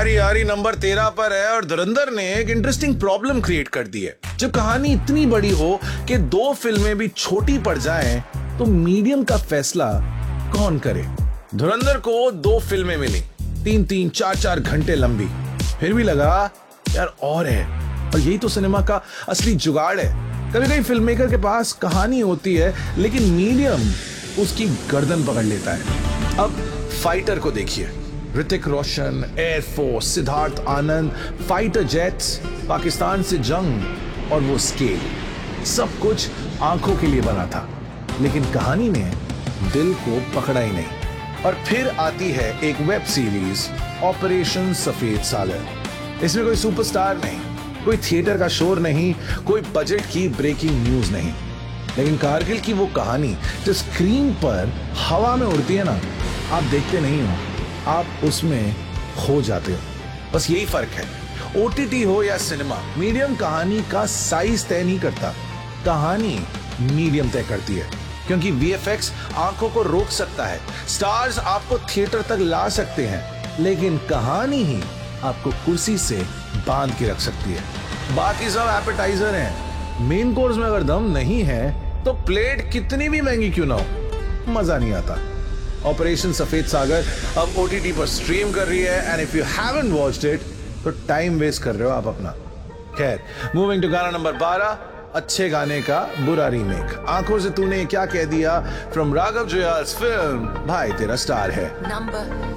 हमारी यारी नंबर 13 पर है और धुरंधर ने एक इंटरेस्टिंग प्रॉब्लम क्रिएट कर दी है। जब कहानी इतनी बड़ी हो कि 2 फिल्में भी छोटी पड़ जाएं, तो मीडियम का फैसला कौन करे? धुरंधर को 2 फिल्में मिली, 3-3, 4-4 घंटे लंबी। फिर भी लगा यार और है, और यही तो सिनेमा का असली जुगाड़ है। कभी कभी फिल्म मेकर के पास कहानी होती है लेकिन मीडियम उसकी गर्दन पकड़ लेता है। अब फाइटर को देखिए, Hrithik Roshan, air force, Siddharth Anand, fighter jets, Pakistan से जंग और वो स्केल, सब कुछ आंखों के लिए बना था, लेकिन कहानी ने दिल को पकड़ा ही नहीं। और फिर आती है एक वेब सीरीज ऑपरेशन सफेद सागर। इसमें कोई सुपरस्टार नहीं, कोई थिएटर का शोर नहीं, कोई बजट की ब्रेकिंग न्यूज नहीं, लेकिन कारगिल की वो कहानी जो स्क्रीन पर हवा में उड़ती है ना, आप देखते नहीं हो, आप उसमें खो जाते हो। बस यही फर्क है, ओटीटी हो या सिनेमा, मीडियम कहानी का साइज तय नहीं करता, कहानी मीडियम तय करती है। क्योंकि वीएफएक्स आंखों को रोक सकता है, स्टार्स आपको थिएटर तक ला सकते हैं, लेकिन कहानी ही आपको कुर्सी से बांध के रख सकती है। बाकी सब एपेटाइजर हैं, मेन कोर्स में अगर दम नहीं है तो प्लेट कितनी भी महंगी क्यों ना हो, मजा नहीं आता। ऑपरेशन सफेद सागर अब ओटीटी पर स्ट्रीम कर रही है, and if you haven't watched it तो टाइम वेस्ट कर रहे हो आप अपना। खैर, मूविंग टू गाना नंबर 12, अच्छे गाने का बुरा रीमेक। आंखों से तूने क्या कह दिया फ्रॉम राघव जुयाल्स फिल्म भाई तेरा स्टार है। नंबर